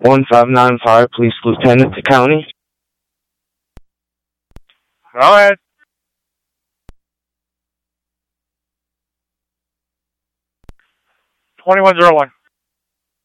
1595, Police Lieutenant to County. Go ahead. 2101.